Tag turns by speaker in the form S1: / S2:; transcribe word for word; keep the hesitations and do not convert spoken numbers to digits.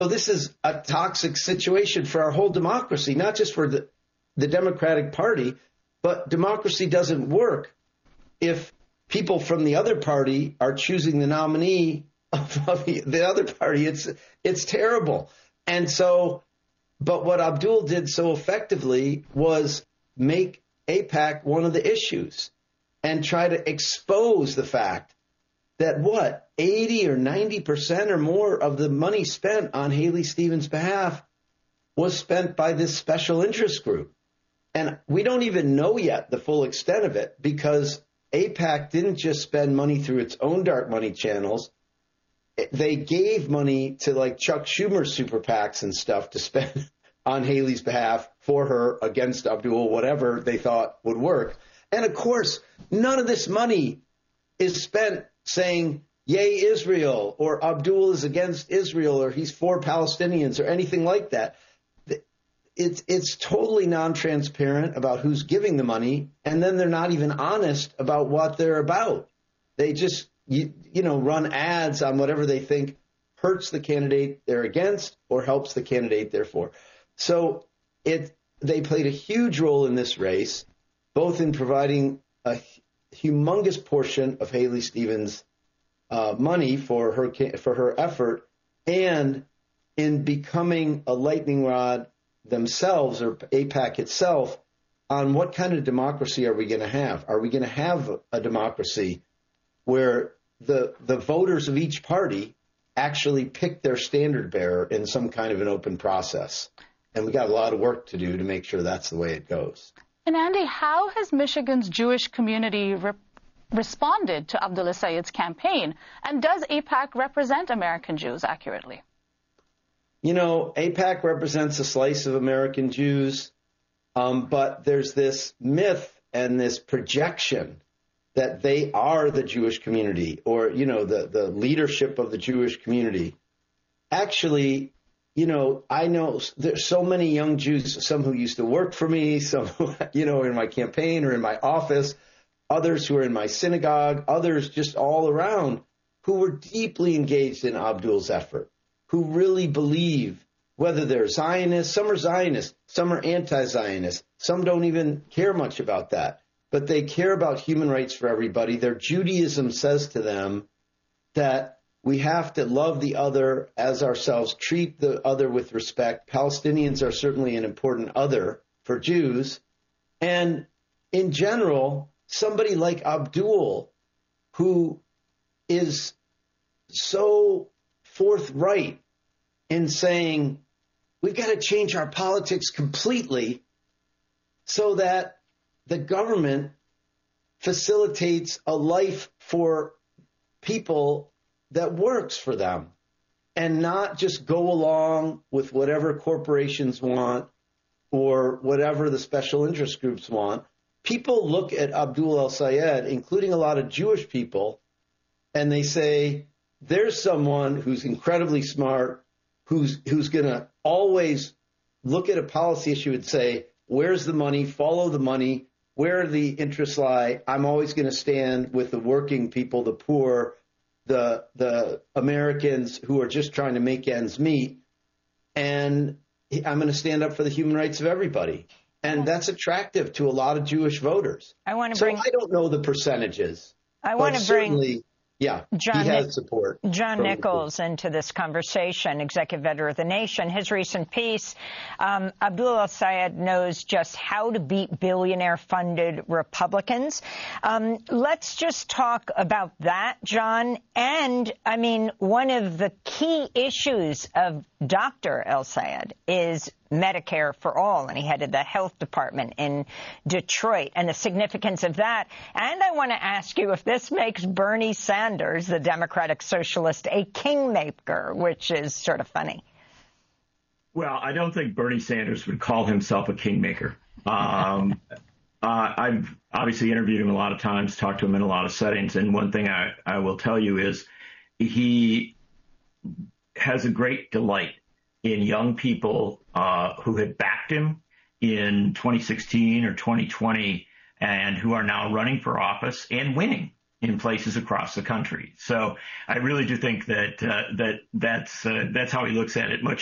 S1: So this is a toxic situation for our whole democracy, not just for the, the Democratic Party, but democracy doesn't work if people from the other party are choosing the nominee of the other party. It's it's terrible. And so, but what Abdul did so effectively was make AIPAC one of the issues and try to expose the fact that what, eighty or ninety percent or more of the money spent on Haley Stevens' behalf was spent by this special interest group. And we don't even know yet the full extent of it, because AIPAC didn't just spend money through its own dark money channels. They gave money to like Chuck Schumer's super PACs and stuff to spend on Haley's behalf for her against Abdul, whatever they thought would work. And of course, none of this money is spent saying, yay, Israel, or Abdul is against Israel, or he's for Palestinians, or anything like that. It's, it's totally non-transparent about who's giving the money, and then they're not even honest about what they're about. They just, you, you know, run ads on whatever they think hurts the candidate they're against or helps the candidate they're for. So it, they played a huge role in this race, both in providing a humongous portion of Haley Stevens' uh, money for her for her effort, and in becoming a lightning rod themselves, or AIPAC itself, on what kind of democracy are we going to have? Are we going to have a, a democracy where the the voters of each party actually pick their standard bearer in some kind of an open process? And we got a lot of work to do to make sure that's the way it goes.
S2: And Andy, how has Michigan's Jewish community re responded to Abdullah Sayed's campaign? And does AIPAC represent American Jews accurately?
S1: You know, AIPAC represents a slice of American Jews, um, but there's this myth and this projection that they are the Jewish community, or, you know, the, the leadership of the Jewish community. Actually, you know, I know there's so many young Jews, some who used to work for me, some who, you know, in my campaign or in my office, others who are in my synagogue, others just all around, who were deeply engaged in Abdul's effort, who really believe, whether they're Zionists, some are Zionists, some are anti-Zionists, some don't even care much about that, but they care about human rights for everybody. Their Judaism says to them that we have to love the other as ourselves, treat the other with respect. Palestinians are certainly an important other for Jews. And in general, somebody like Abdul, who is so forthright in saying, we've got to change our politics completely so that the government facilitates a life for people that works for them, and not just go along with whatever corporations want or whatever the special interest groups want. People look at Abdul el-Sayed, including a lot of Jewish people, and they say, there's someone who's incredibly smart, who's who's going to always look at a policy issue and say, where's the money? Follow the money. Where the interests lie? I'm always going to stand with the working people, the poor, the the Americans who are just trying to make ends meet, and I'm going to stand up for the human rights of everybody. And that's attractive to a lot of Jewish voters.
S3: I want to
S1: so
S3: bring.
S1: I don't know the percentages.
S3: I want to bring.
S1: Yeah,
S3: John
S1: he has support.
S3: John Nichols into this conversation, executive editor of The Nation. His recent piece, um, Abdul el-Sayed knows just how to beat billionaire-funded Republicans. Um, let's just talk about that, John. And, I mean, one of the key issues of Doctor el-Sayed is Medicare for all, and he headed the health department in Detroit, and the significance of that. And I want to ask you if this makes Bernie Sanders, the Democratic Socialist, a kingmaker, which is sort of funny.
S4: Well, I don't think Bernie Sanders would call himself a kingmaker. Um, uh, I've obviously interviewed him a lot of times, talked to him in a lot of settings, and one thing I, I will tell you is he has a great delight in young people uh, who had backed him in twenty sixteen or twenty twenty and who are now running for office and winning. in places across the country. So I really do think that uh, that that's uh, that's how he looks at it, much